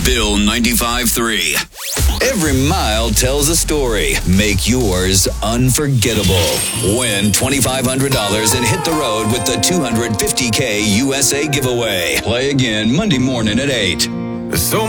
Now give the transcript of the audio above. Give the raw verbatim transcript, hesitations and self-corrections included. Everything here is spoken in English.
Bill ninety-five three. Every mile tells a story. Make yours unforgettable. Win twenty-five hundred dollars and hit the road with the two hundred fifty K U S A giveaway. Play again Monday morning at eight. So